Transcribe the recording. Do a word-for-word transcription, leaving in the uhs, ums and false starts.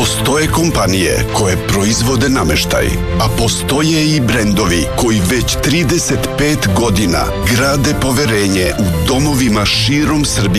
Postoje kompanije koje proizvode nameštaj, a postoje i brendovi koji već trideset pet godina grade poverenje u domovima širom Srbije.